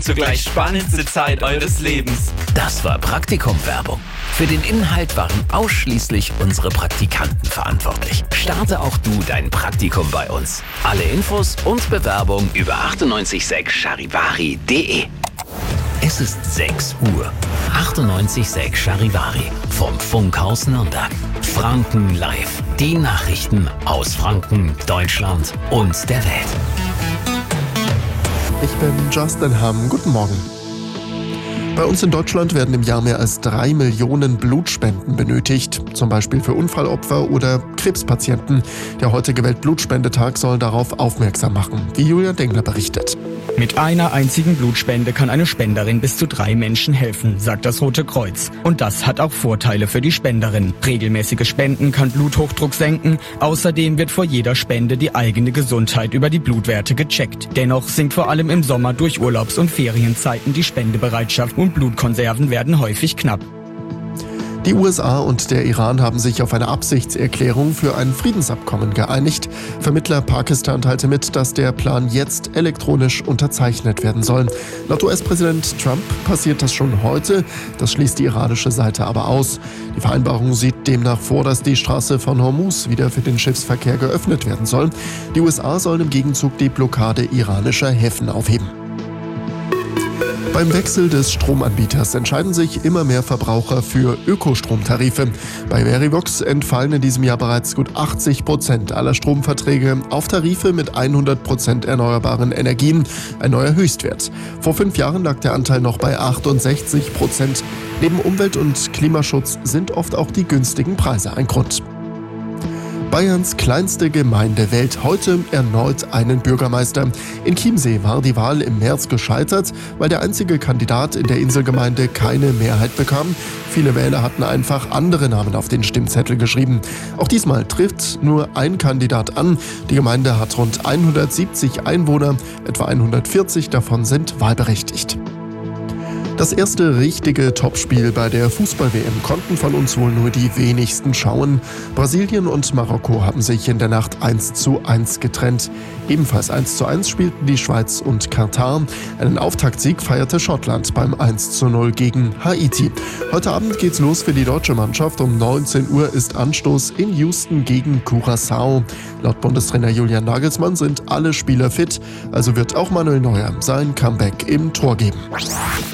zugleich spannendste Zeit eures Lebens. Das war Praktikum-Werbung. Für den Inhalt waren ausschließlich unsere Praktikanten verantwortlich. Starte auch du dein Praktikum bei uns. Alle Infos und Bewerbung über 986charivari.de. Es ist 6 Uhr. 98.6 Charivari vom Funkhaus Nürnberg. Franken live. Die Nachrichten aus Franken, Deutschland und der Welt. Ich bin Justin Hamm. Guten Morgen. Bei uns in Deutschland werden im Jahr mehr als 3 Millionen Blutspenden benötigt, zum Beispiel für Unfallopfer oder Krebspatienten. Der heutige Weltblutspendetag soll darauf aufmerksam machen, wie Julia Dengler berichtet. Mit einer einzigen Blutspende kann eine Spenderin bis zu 3 Menschen helfen, sagt das Rote Kreuz. Und das hat auch Vorteile für die Spenderin. Regelmäßige Spenden kann Bluthochdruck senken. Außerdem wird vor jeder Spende die eigene Gesundheit über die Blutwerte gecheckt. Dennoch sinkt vor allem im Sommer durch Urlaubs- und Ferienzeiten die Spendebereitschaft und Blutkonserven werden häufig knapp. Die USA und der Iran haben sich auf eine Absichtserklärung für ein Friedensabkommen geeinigt. Vermittler Pakistan teilte mit, dass der Plan jetzt elektronisch unterzeichnet werden soll. Laut US-Präsident Trump passiert das schon heute. Das schließt die iranische Seite aber aus. Die Vereinbarung sieht demnach vor, dass die Straße von Hormuz wieder für den Schiffsverkehr geöffnet werden soll. Die USA sollen im Gegenzug die Blockade iranischer Häfen aufheben. Beim Wechsel des Stromanbieters entscheiden sich immer mehr Verbraucher für Ökostromtarife. Bei Verivox entfallen in diesem Jahr bereits gut 80% aller Stromverträge auf Tarife mit 100% erneuerbaren Energien, ein neuer Höchstwert. Vor 5 Jahren lag der Anteil noch bei 68%. Neben Umwelt- und Klimaschutz sind oft auch die günstigen Preise ein Grund. Bayerns kleinste Gemeinde wählt heute erneut einen Bürgermeister. In Chiemsee war die Wahl im März gescheitert, weil der einzige Kandidat in der Inselgemeinde keine Mehrheit bekam. Viele Wähler hatten einfach andere Namen auf den Stimmzettel geschrieben. Auch diesmal trifft nur ein Kandidat an. Die Gemeinde hat rund 170 Einwohner, etwa 140 davon sind wahlberechtigt. Das erste richtige Topspiel bei der Fußball-WM konnten von uns wohl nur die wenigsten schauen. Brasilien und Marokko haben sich in der Nacht 1:1 getrennt. Ebenfalls 1:1 spielten die Schweiz und Katar. Einen Auftaktsieg feierte Schottland beim 1:0 gegen Haiti. Heute Abend geht's los für die deutsche Mannschaft. Um 19 Uhr ist Anstoß in Houston gegen Curaçao. Laut Bundestrainer Julian Nagelsmann sind alle Spieler fit, also wird auch Manuel Neuer sein Comeback im Tor geben.